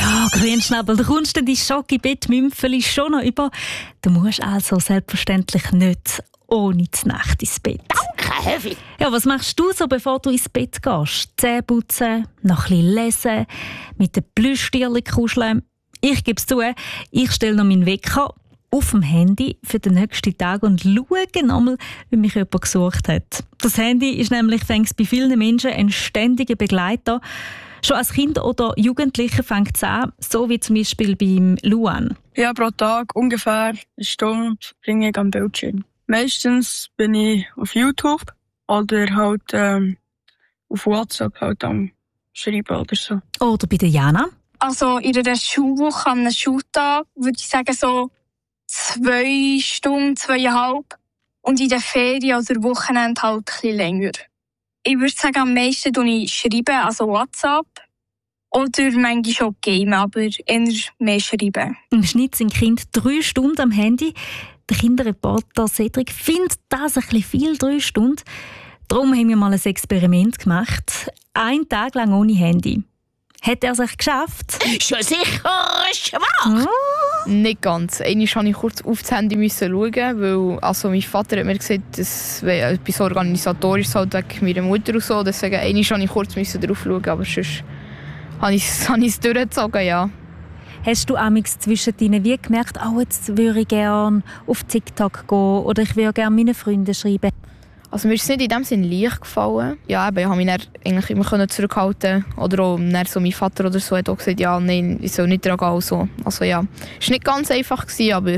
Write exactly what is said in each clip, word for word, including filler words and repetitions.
Ja, Grünschnabel, du kommst denn die Schoki-Bett-Mümpfeli schon noch über. Du musst also selbstverständlich nicht ohne die Nacht ins Bett. Danke, Heavy. Ja, was machst du so, bevor du ins Bett gehst? Zähne putzen, noch ein bisschen lesen, mit den Plüschtierchen kuscheln. Ich gebe es zu, ich stelle noch meinen Wecker auf dem Handy für den nächsten Tag und schaue nochmal, wie mich jemand gesucht hat. Das Handy ist nämlich fängt bei vielen Menschen ein ständiger Begleiter. Schon als Kind oder Jugendliche fängt es an, so wie zum Beispiel beim Luan. Ja, pro Tag ungefähr eine Stunde verbringe ich am Bildschirm. Meistens bin ich auf YouTube oder halt ähm, auf WhatsApp halt am Schreiben oder so. Oder bei der Jana. Also in einer Schulwoche, an einem Schultag, würde ich sagen so zwei Stunden, zweieinhalb. Und in den Ferien oder Wochenende halt ein bisschen länger. Ich würde sagen, am meisten schreibe ich schreiben, also WhatsApp. Oder manchmal schon gamen, aber eher mehr schreiben. Im Schnitt sind Kinder drei Stunden am Handy. Der Kinderreporter Cedric findet das ein bisschen viel, drei Stunden. Darum haben wir mal ein Experiment gemacht. Einen Tag lang ohne Handy. Hat er sich geschafft? Schon sicher schwach. Oh. Nicht ganz. Einmal musste ich kurz auf das Handy schauen, weil also mein Vater hat mir gesagt, dass etwas organisatorisch halt wegen meiner Mutter und so. Deswegen einmal musste ich kurz drauf schauen, aber sonst habe ich es durchgezogen, ja. Hast du amigs zwischendrin wie gemerkt, oh, jetzt würde ich gerne auf TikTok gehen oder ich würde gerne meinen Freunden schreiben? Also mir ist es nicht in dem Sinne leicht gefallen. Ja, aber ich konnte mich dann eigentlich immer zurückhalten. Oder auch dann so mein Vater oder so hat auch gesagt, ja, nein, ich soll nicht dran gehen. Also, also ja, es war nicht ganz einfach, aber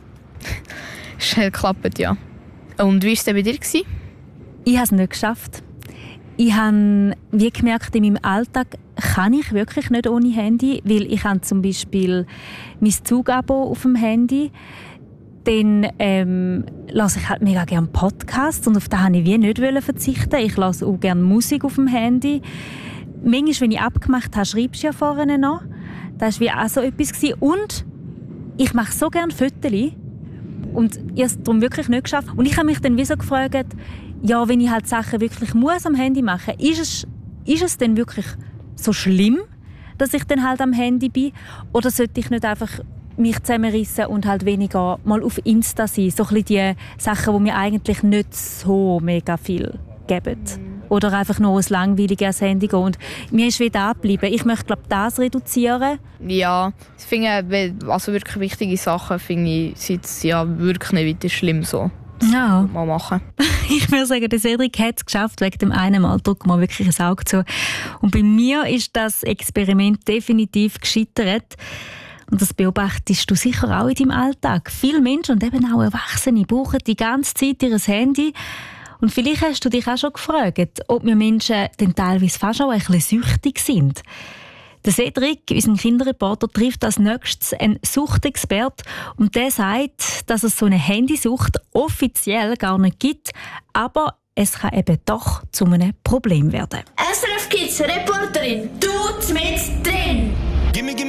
es hat geklappt, ja. Und wie war es denn bei dir? Ich habe es nicht geschafft. Ich habe wie gemerkt, in meinem Alltag kann ich wirklich nicht ohne Handy, weil ich habe zum Beispiel mein Zugabo auf dem Handy. Dann ähm, höre ich halt mega gerne Podcasts und auf das wollte ich wie nicht verzichten. Ich höre auch gerne Musik auf dem Handy. Manchmal, wenn ich abgemacht habe, schreibst du ja vorne noch. Das war wie auch so etwas. Und ich mache so gerne Fotos. Und ich habe es darum wirklich nicht geschafft. Und ich habe mich dann wie so gefragt, ja, wenn ich halt Sachen wirklich muss am Handy machen muss, ist es, ist es denn wirklich so schlimm, dass ich dann halt am Handy bin? Oder sollte ich nicht einfach mich zusammenrissen und halt weniger mal auf Insta sein? So ein bisschen die Sachen, die mir eigentlich nicht so mega viel geben. Oder einfach nur ein langweiliges Handy gehen. Und mir ist wieder abgeblieben. Ich möchte, glaube das reduzieren. Ja, ich finde, also wirklich wichtige Sachen finde ich, sind ja wirklich nicht weiter schlimm so. Ja. Mal machen. Ich würde sagen, der Cedric hat es geschafft, wegen dem einen Mal. Drück mal wirklich ein Auge zu. Und bei mir ist das Experiment definitiv gescheitert. Und das beobachtest du sicher auch in deinem Alltag. Viele Menschen und eben auch Erwachsene brauchen die ganze Zeit ihr Handy. Und vielleicht hast du dich auch schon gefragt, ob wir Menschen dann teilweise fast auch ein bisschen süchtig sind. Der Cedric, unser Kinderreporter, trifft als nächstes einen Suchtexpert und der sagt, dass es so eine Handysucht offiziell gar nicht gibt, aber es kann eben doch zu einem Problem werden. S R F Kids Reporterin, du mit drin!